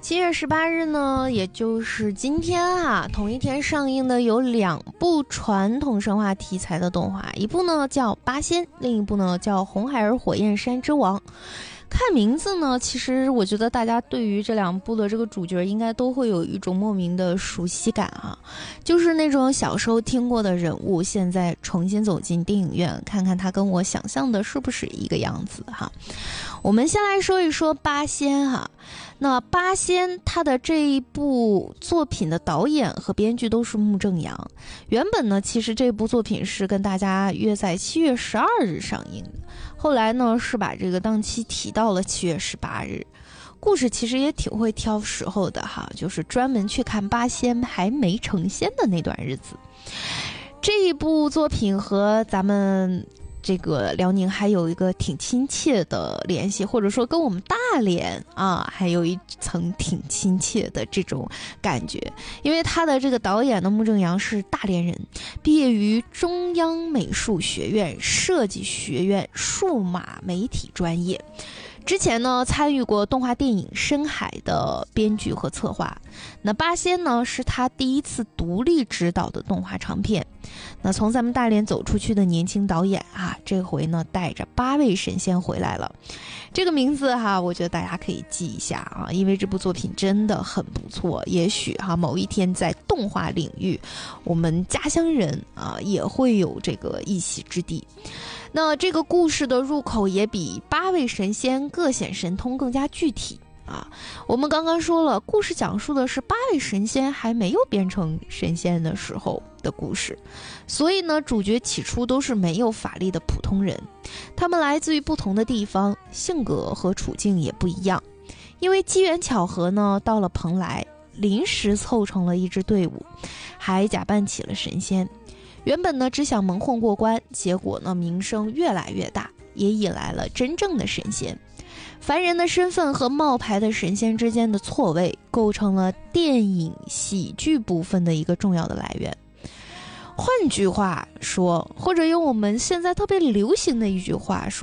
7月18日呢，也就是今天啊，同一天上映的有2部传统神话题材的动画，一部呢叫《八仙》，另一部呢叫《红孩儿火焰山之王》。看名字呢，其实我觉得大家对于这2部的这个主角应该都会有一种莫名的熟悉感啊，就是那种小时候听过的人物，现在重新走进电影院，看看他跟我想象的是不是一个样子哈。我们先来说一说八仙哈。那八仙他的这一部作品的导演和编剧都是穆正阳。原本呢，其实这部作品是跟大家约在7月12日上映的，后来呢是把这个档期提到了7月18日。故事其实也挺会挑时候的哈，就是专门去看八仙还没成仙的那段日子。这一部作品和咱们这个辽宁还有一个挺亲切的联系，或者说跟我们大连啊还有一层挺亲切的这种感觉，因为他的这个导演的穆正阳是大连人，毕业于中央美术学院设计学院数码媒体专业。之前呢，参与过动画电影《深海》的编剧和策划。那八仙呢，是他第一次独立执导的动画长片。那从咱们大连走出去的年轻导演啊，这回呢带着8位神仙回来了。这个名字哈，我觉得大家可以记一下啊，因为这部作品真的很不错。也许哈，某一天在动画领域，我们家乡人啊也会有这个一席之地。那这个故事的入口也比8位神仙各显神通更加具体啊。我们刚刚说了，故事讲述的是8位神仙还没有变成神仙的时候的故事，所以呢，主角起初都是没有法力的普通人，他们来自于不同的地方，性格和处境也不一样。因为机缘巧合呢，到了蓬莱，临时凑成了一支队伍，还假扮起了神仙。原本呢只想蒙混过关，结果呢名声越来越大，也引来了真正的神仙。凡人的身份和冒牌的神仙之间的错位，构成了电影喜剧部分的一个重要的来源。换句话说，或者用我们现在特别流行的一句话说，